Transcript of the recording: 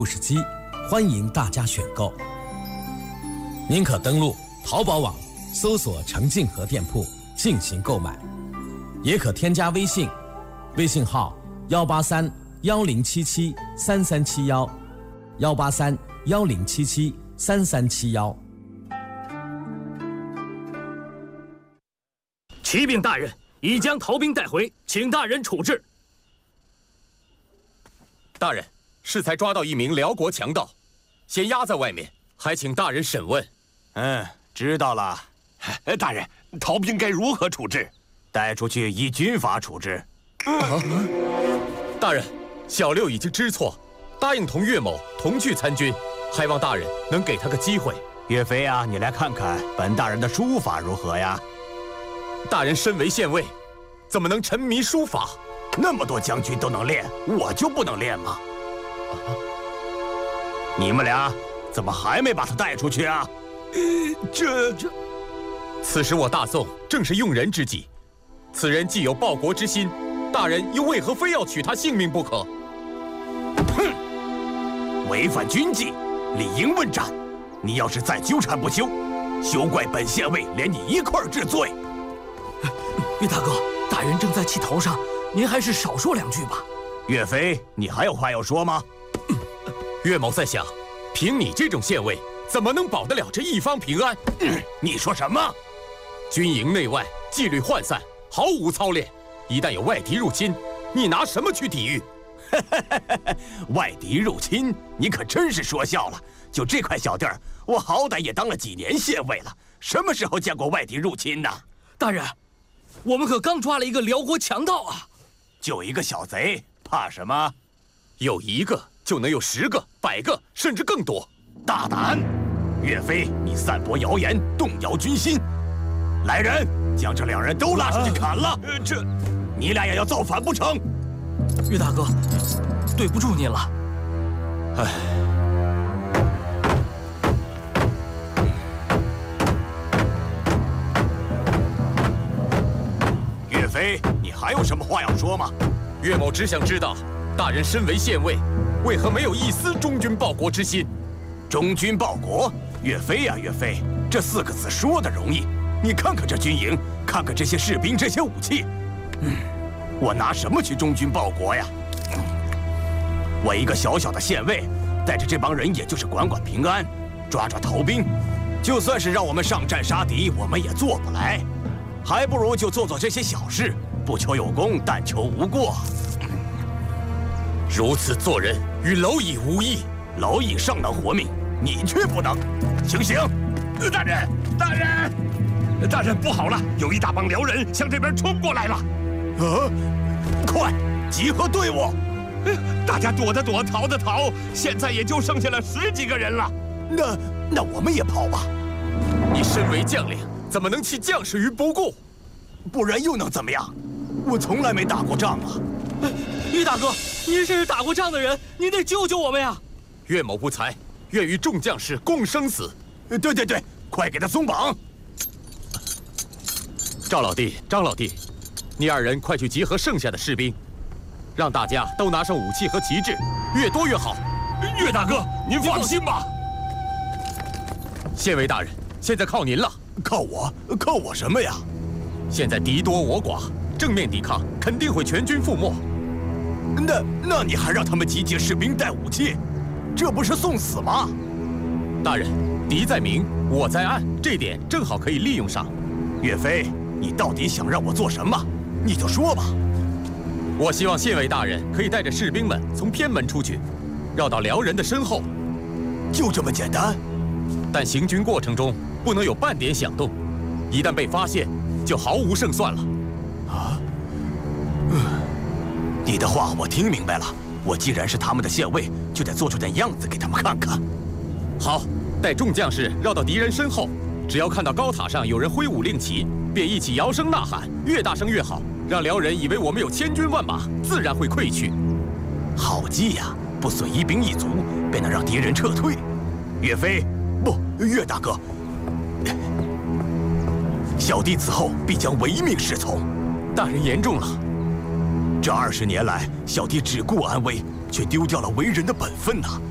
故事机，欢迎大家选购。您可登录淘宝网搜索程静和店铺进行购买，也可添加微信，微信号18310773371，18310773371。 启禀大人，已将逃兵带回，请大人处置。 大人，适才抓到一名辽国强盗，先押在外面，还请大人审问。 知道了。 大人，逃兵该如何处置？ 带出去依军法处置。 大人，小六已经知错，答应同岳某同去参军，还望大人能给他个机会。 岳飞啊，你来看看本大人的书法如何呀？ 大人身为县尉，怎么能沉迷书法？ 那么多将军都能练，我就不能练吗？你们俩怎么还没把他带出去啊？ 此时我大宋正是用人之际，此人既有报国之心，大人又为何非要取他性命不可？ 哼！违反军纪，理应问斩。你要是再纠缠不休，休怪本县尉连你一块儿治罪。 岳大哥，大人正在气头上，您还是少说两句吧。 岳飞，你还有话要说吗？ 岳某在想，凭你这种县尉，怎么能保得了这一方平安？ 你说什么？ 军营内外纪律涣散，毫无操练，一旦有外敌入侵，你拿什么去抵御？ 外敌入侵，你可真是说笑了。就这块小地儿，我好歹也当了几年县尉了，什么时候见过外敌入侵呢？ 大人，我们可刚抓了一个辽国强盗啊！ 就一个小贼，怕什么？ 有一个就能有10个、100个，甚至更多。 大胆！岳飞，你散播谣言，动摇军心。来人，将这2人都拉出去砍了！你俩也要造反不成？ 岳大哥，对不住您了。 岳飞，你还有什么话要说吗？ 岳某只想知道，大人身为县尉，为何没有一丝忠君报国之心？ 忠君报国，岳飞呀，岳飞，这4个字说的容易，你看看这军营，看看这些士兵，这些武器，我拿什么去忠君报国呀？我一个小小的县尉，带着这帮人也就是管管平安，抓抓逃兵，就算是让我们上战杀敌，我们也做不来，还不如就做做这些小事，不求有功，但求无过。 如此做人，与蝼蚁无异。 蝼蚁尚能活命，你却不能。醒醒！ 大人，大人，大人，不好了，有一大帮辽人向这边冲过来了。 快集合队伍！ 大家躲的躲，逃的逃，现在也就剩下了10几个人了。 那我们也跑吧。 你身为将领，怎么能弃将士于不顾？ 不然又能怎么样？我从来没打过仗啊。 岳大哥，您是打过仗的人，您得救救我们呀！ 岳某不才，愿与众将士共生死。 对，快给他松绑！ 赵老弟、张老弟，你2人快去集合剩下的士兵，让大家都拿上武器和旗帜，越多越好。 岳大哥，您放心吧。 县尉大人，现在靠您了。 靠我？靠我什么呀？ 现在敌多我寡，正面抵抗肯定会全军覆没。 那你还让他们集结士兵带武器，这不是送死吗？ 大人，敌在明，我在暗，这点正好可以利用上。 岳飞，你到底想让我做什么？你就说吧。 我希望县尉大人可以带着士兵们从偏门出去，绕到辽人的身后。 就这么简单？ 但行军过程中不能有半点响动，一旦被发现，就毫无胜算了。 你的话我听明白了。我既然是他们的县尉，就得做出点样子给他们看看。 好，带众将士绕到敌人身后，只要看到高塔上有人挥舞令旗，便一起摇声呐喊，越大声越好，让辽人以为我们有千军万马，自然会溃去。 好计呀！不损一兵一卒，便能让敌人撤退。岳飞，不，岳大哥，小弟此后必将唯命是从。 大人言重了。 这20年来，小弟只顾安危，却丢掉了为人的本分呐。